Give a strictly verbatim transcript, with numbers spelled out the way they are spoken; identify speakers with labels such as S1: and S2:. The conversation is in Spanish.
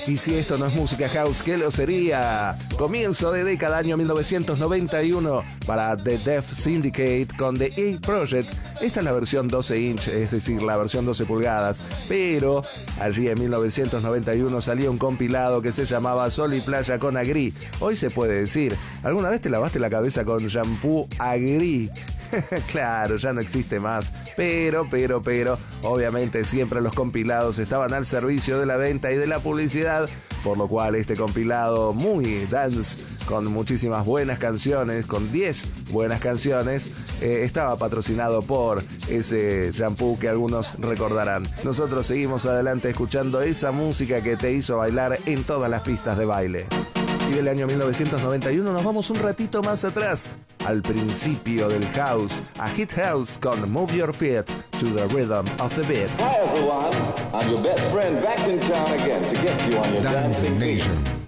S1: Y si esto no es música house, ¿qué lo sería? Comienzo de década, año mil novecientos noventa y uno, para The Def Syndicate con The A Project. Esta es la versión doce inch, es decir, la versión doce pulgadas. Pero allí en mil novecientos noventa y uno salió un compilado que se llamaba Sol y Playa con Agri. Hoy se puede decir, ¿alguna vez te lavaste la cabeza con shampoo Agri? Claro, ya no existe más. Pero, pero, pero, obviamente siempre los compilados estaban al servicio de la venta y de la publicidad, por lo cual este compilado muy dance, con muchísimas buenas canciones, con diez buenas canciones, eh, estaba patrocinado por ese shampoo que algunos recordarán. Nosotros seguimos adelante escuchando esa música que te hizo bailar en todas las pistas de baile. Y del año mil novecientos noventa y uno nos vamos un ratito más atrás, al principio del house, a Hit House con Move Your Feet to the Rhythm of the Beat.
S2: Hi everyone, I'm your best friend back in town again to get you on your dancing feet.